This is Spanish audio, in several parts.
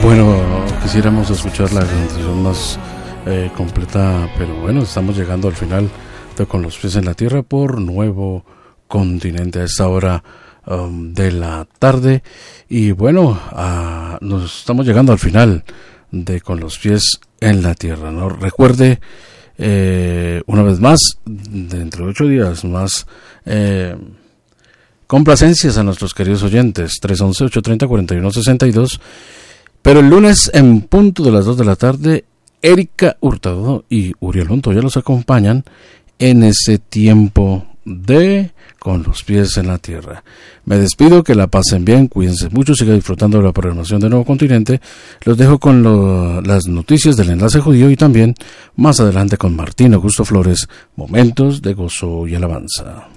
Bueno, quisiéramos escuchar la canción más completa, pero bueno, estamos llegando al final de Con los pies en la tierra por Nuevo Continente a esta hora de la tarde. Y bueno, nos estamos llegando al final de Con los pies en la tierra, ¿no? Recuerde, una vez más, dentro de 8 días más, complacencias a nuestros queridos oyentes, 311-830-4162. Pero el lunes, en punto de las 2 de la tarde, Erika Hurtado y Uriel Montoya los acompañan en ese tiempo de Con los pies en la tierra. Me despido, que la pasen bien, cuídense mucho, sigan disfrutando de la programación de Nuevo Continente. Los dejo con las noticias del Enlace Judío y también más adelante con Martín Augusto Flores, momentos de gozo y alabanza.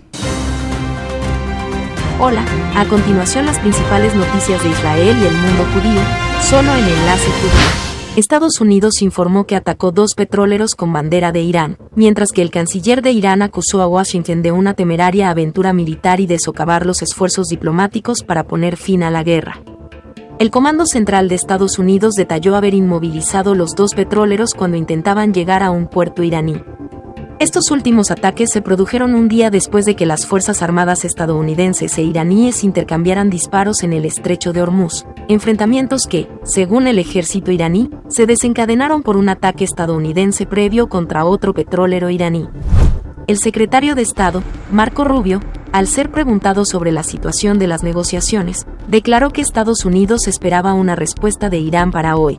Hola, a continuación las principales noticias de Israel y el mundo judío, solo en Enlace Judío. Estados Unidos informó que atacó 2 petroleros con bandera de Irán, mientras que el canciller de Irán acusó a Washington de una temeraria aventura militar y de socavar los esfuerzos diplomáticos para poner fin a la guerra. El Comando Central de Estados Unidos detalló haber inmovilizado los 2 petroleros cuando intentaban llegar a un puerto iraní. Estos últimos ataques se produjeron un día después de que las Fuerzas Armadas estadounidenses e iraníes intercambiaran disparos en el Estrecho de Hormuz, enfrentamientos que, según el ejército iraní, se desencadenaron por un ataque estadounidense previo contra otro petrolero iraní. El secretario de Estado, Marco Rubio, al ser preguntado sobre la situación de las negociaciones, declaró que Estados Unidos esperaba una respuesta de Irán para hoy.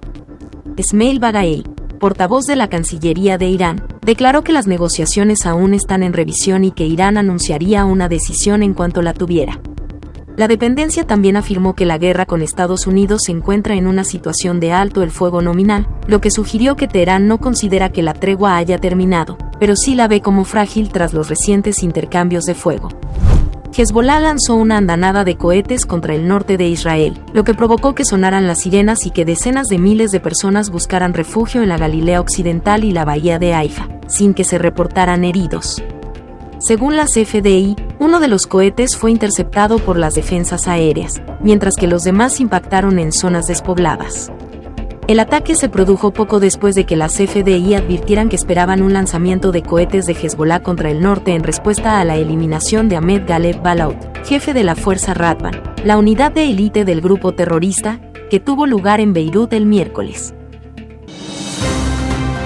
Ismail Bagaei, portavoz de la Cancillería de Irán, declaró que las negociaciones aún están en revisión y que Irán anunciaría una decisión en cuanto la tuviera. La dependencia también afirmó que la guerra con Estados Unidos se encuentra en una situación de alto el fuego nominal, lo que sugirió que Teherán no considera que la tregua haya terminado, pero sí la ve como frágil tras los recientes intercambios de fuego. Hezbollah lanzó una andanada de cohetes contra el norte de Israel, lo que provocó que sonaran las sirenas y que decenas de miles de personas buscaran refugio en la Galilea Occidental y la bahía de Haifa, sin que se reportaran heridos. Según la CFDI, uno de los cohetes fue interceptado por las defensas aéreas, mientras que los demás impactaron en zonas despobladas. El ataque se produjo poco después de que la CFDI advirtieran que esperaban un lanzamiento de cohetes de Hezbollah contra el norte en respuesta a la eliminación de Ahmed Galeb Balaout, jefe de la Fuerza Radvan, la unidad de élite del grupo terrorista, que tuvo lugar en Beirut el miércoles.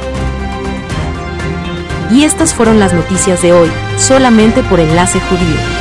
Y estas fueron las noticias de hoy, solamente por Enlace Judío.